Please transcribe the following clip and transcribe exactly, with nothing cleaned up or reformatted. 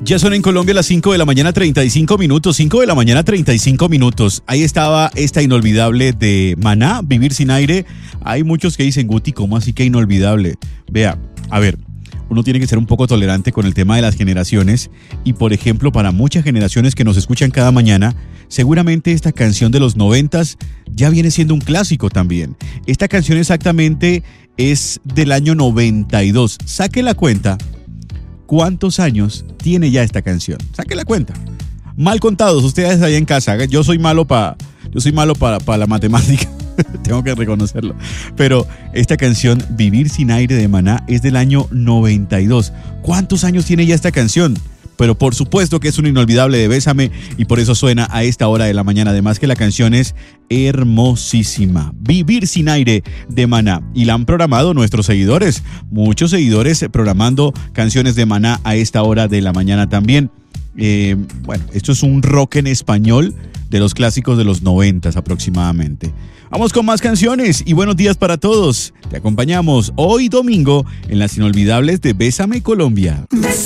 Ya son en Colombia las cinco de la mañana treinta y cinco minutos, cinco de la mañana treinta y cinco minutos. Ahí estaba esta inolvidable de Maná, Vivir sin aire. Hay muchos que dicen, Guti, ¿cómo así que inolvidable? Vea, a ver, uno tiene que ser un poco tolerante con el tema de las generaciones y, por ejemplo, para muchas generaciones que nos escuchan cada mañana, seguramente esta canción de los noventas ya viene siendo un clásico también. Esta canción exactamente es del año noventa y dos. Saque la cuenta. ¿Cuántos años tiene ya esta canción? Saque la cuenta. Mal contados, ustedes allá en casa. Yo soy malo para yo soy malo para pa la matemática. Tengo que reconocerlo. Pero esta canción, Vivir sin aire de Maná, es del año noventa y dos. ¿Cuántos años tiene ya esta canción? Pero por supuesto que es un inolvidable de Bésame y por eso suena a esta hora de la mañana. Además que la canción es hermosísima. Vivir sin aire de Maná. Y la han programado nuestros seguidores. Muchos seguidores programando canciones de Maná a esta hora de la mañana también. Eh, bueno, esto es un rock en español de los clásicos de los noventas aproximadamente. Vamos con más canciones y buenos días para todos. Te acompañamos hoy domingo en las inolvidables de Bésame Colombia.